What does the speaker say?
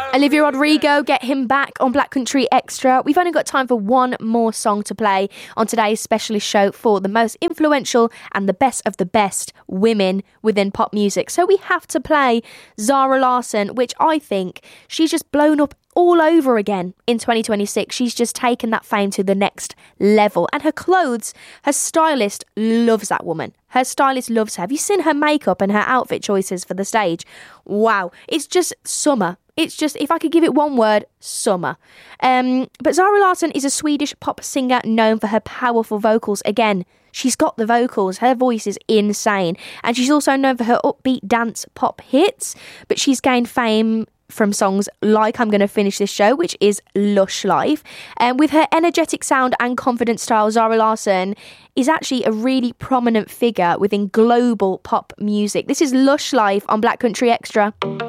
Olivia Rodrigo, Get Him Back on Black Country Extra. We've only got time for one more song to play on today's specialist show for the most influential and the best women within pop music. So we have to play Zara Larsson, which I think she's just blown up all over again in 2026. She's just taken that fame to the next level. And her clothes, her stylist loves that woman. Her stylist loves her. Have you seen her makeup and her outfit choices for the stage? Wow. It's just summer. It's just, if I could give it one word, summer. But Zara Larsson is a Swedish pop singer known for her powerful vocals. Again, she's got the vocals. Her voice is insane. And she's also known for her upbeat dance pop hits. But she's gained fame from songs like I'm Gonna Finish This Show, which is Lush Life. With her energetic sound and confident style, Zara Larsson is actually a really prominent figure within global pop music. This is Lush Life on Black Country Extra.